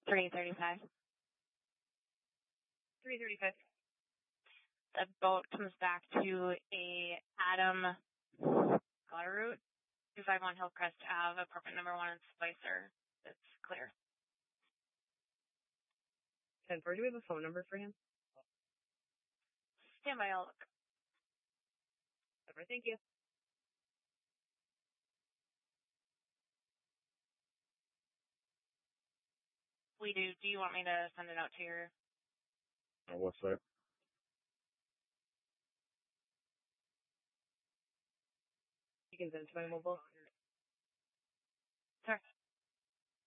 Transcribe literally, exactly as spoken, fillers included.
three thirty-five. three thirty-five. The boat comes back to a Adam Gutterroot, two five one Hillcrest Ave, apartment number one in Spicer. It's clear. ten four, do we have a phone number for him? Stand by, I'll look. Over, thank you. We do. Do you want me to send it out to your... Uh, what's that? You can send it to my mobile. Sorry.